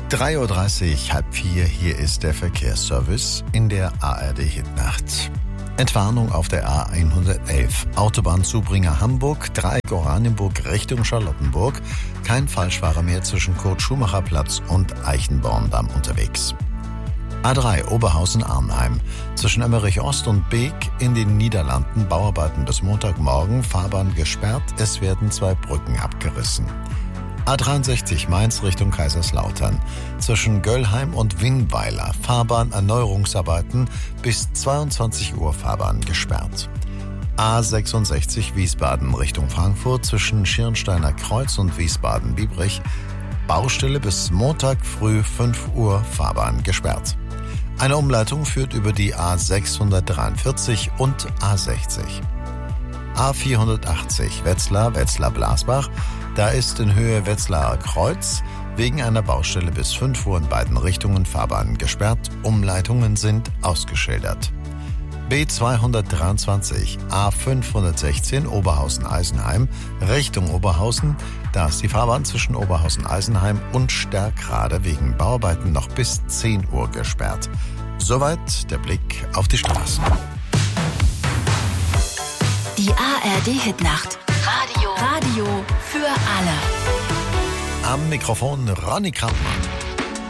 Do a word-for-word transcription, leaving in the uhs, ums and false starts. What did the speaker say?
drei Uhr dreißig, halb vier, hier ist der Verkehrsservice in der A R D-Hitnacht. Entwarnung auf der A hundertelf, Autobahnzubringer Hamburg, Dreieck Oranienburg Richtung Charlottenburg. Kein Falschfahrer mehr zwischen Kurt-Schumacher-Platz und Eichenborndamm unterwegs. A drei Oberhausen-Arnheim, zwischen Emmerich-Ost und Beek in den Niederlanden, Bauarbeiten bis Montagmorgen, Fahrbahn gesperrt, es werden zwei Brücken abgerissen. A dreiundsechzig Mainz Richtung Kaiserslautern, zwischen Göllheim und Winnweiler, Fahrbahnerneuerungsarbeiten bis zweiundzwanzig Uhr Fahrbahn gesperrt. A sechsundsechzig Wiesbaden Richtung Frankfurt, zwischen Schirnsteiner Kreuz und Wiesbaden-Biebrich, Baustelle bis Montag früh fünf Uhr Fahrbahn gesperrt. Eine Umleitung führt über die A sechshundertdreiundvierzig und A sechzig. A vierhundertachtzig Wetzlar, Wetzlar-Blasbach, da ist in Höhe Wetzlarer Kreuz wegen einer Baustelle bis fünf Uhr in beiden Richtungen Fahrbahnen gesperrt, Umleitungen sind ausgeschildert. B zweihundertdreiundzwanzig A fünfhundertsechzehn Oberhausen-Eisenheim Richtung Oberhausen, da ist die Fahrbahn zwischen Oberhausen-Eisenheim und Stärkrade wegen Bauarbeiten noch bis zehn Uhr gesperrt. Soweit der Blick auf die Straßen. Die A R D-Hitnacht. Radio. Radio für alle. Am Mikrofon Ronny Krampmann.